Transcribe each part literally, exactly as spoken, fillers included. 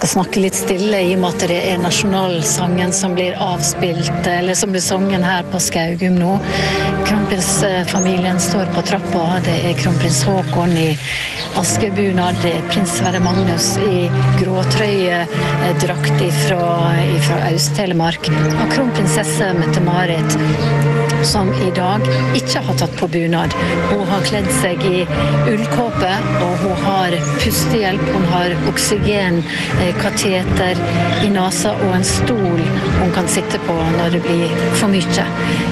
skal snakke litt stille I og med at det er nasjonalsangen som blir avspilt, eller som blir sangen her på Skaugum nå. Kronprinsfamilien står på trappa, det er kronprins Håkon I askebunad, det er prins Sverre Magnus I gråtrøye drakt fra, fra Øst-Telemark, og kronprinsesse Mette-Marit, som I dag ikke har tatt på bunad. Hun har kledd seg I ullkåpe, og hun har pustehjelp, hun har oksygenkateter I nasa og en stol hun kan sitte på når det blir for mye.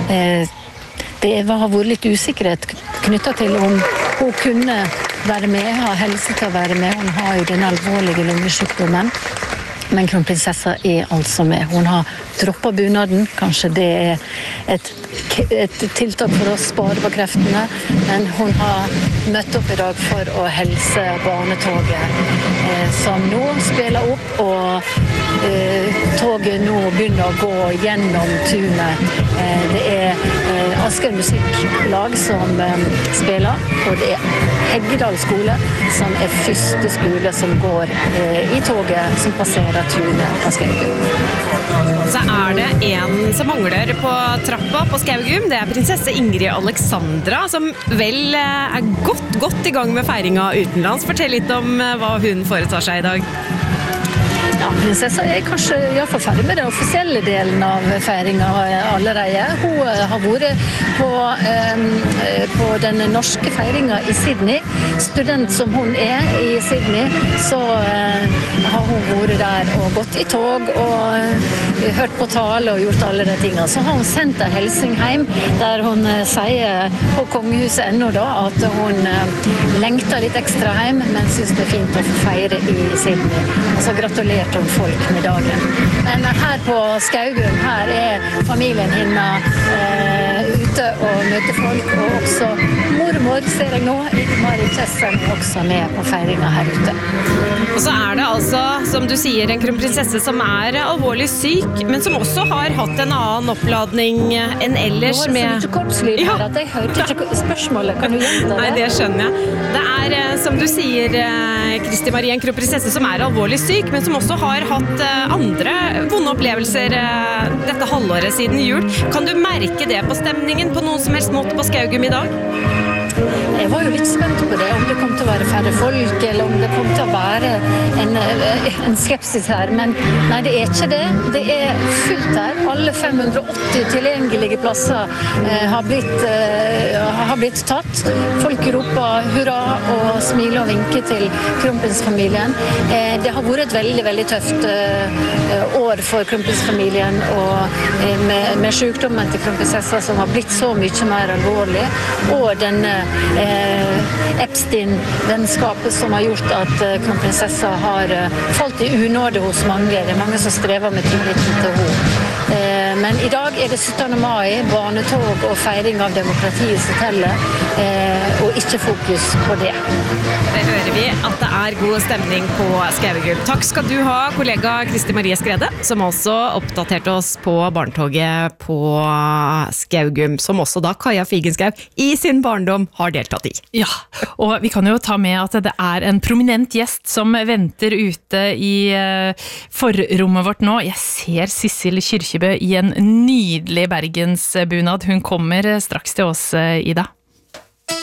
Det har vært litt usikkerhet knyttet til om hun kunne være med, ha helse til å være med. Hun har jo den alvorlige lungesykdommen. Men kronprinsessa er altså med. Hun har droppet bunaden. Kanskje det er et, et tiltak for å spare på kreftene. Men hun har møtt opp I dag for å helse barnetoget, eh, som nå spiller opp, og eh, toget nå begynner å gå gjennom tunet. Eh, det er eh, Asker musikklag som eh, spiller, og det er Heggedal skole, som er første skole som går eh, I toget som passerer tunet på Skaugum. Så er det en som mangler på trappa på Skaugum. Det er prinsesse Ingrid Alexandra, som vel er godt, godt I gang med feiringa utenlands. Fortell litt om hva hun foretar seg I dag. Ja, prinsessa er kanskje I hvert fall ferdig med den offisielle delen av feiringa allerede. Hun har vært på, eh, på den norske feiringa I Sydney. Student som hun er I Sydney, så eh, har hun vært der og gått I tog og eh, hørt på tale og gjort alle de tingene. Så har hun sendt en hilsen hjem, der hun eh, sier på kongehuset ennå da, at hun eh, lengter litt ekstra hjem, men synes det er fint å få feire I Sydney. Altså gratulerer om folk med dagen. Men her på Skaugum, her er familien henne eh, ute og møter folk, og også mormor ser jeg nå, Marit Kjessen også med på feiringa her ute. Og så er det altså, som du sier, en kronprinsesse som er alvorlig syk, men som også har hatt en annen oppladning enn ellers med... Nå var det så mye kortslyd her at jeg hørte ikke spørsmålet, kan du gjenta det? Nei, det skjønner jeg. Det er, som du sier, Kristi Marie, en kronprinsesse som er alvorlig syk, men som også har hatt andre vonde opplevelser dette halvåret siden jul. Kan du merke det på stemningen på noen som helst måte på Skaugum I dag? Jeg var jo litt spent på det, om det kom til å være færre folk, eller om det kom til å være en, en skepsis her, men nei, det er ikke det. Det er fullt her. Alle fem hundre og åtti tilgjengelige plasser eh, har, blitt, eh, har blitt tatt. Folk roper hurra og smiler og vinker til kronprinsfamilien. Eh, det har vært et veldig, veldig tøft eh, år for kronprinsfamilien, og eh, med, med sykdommen til kronprinsessa som har blitt så mye mer alvorlig, og den eh, Epstein-vennskapet som har gjort at uh, kronprinsessa har uh, falt I unåde hos mange. Det er mange som strever med tilliten til henne. Uh, men I dag er det syttende mai, barnetog og feiring av demokratiet som teller, uh, og ikke fokus på det. Det hører vi at det er god stemning på Skaugum. Takk skal du ha, kollega Kristi Marie Skrede, som også oppdaterte oss på barnetoget på Skaugum, som også da Kaja Figenschou I sin barndom har deltatt I. Ja, og vi kan jo ta med at det er en prominent gjest som venter ute I forrommet vårt nå. Jeg ser Sissel Kyrkjebø I en nydelig bergensbunad. Hun kommer straks til oss, Ida.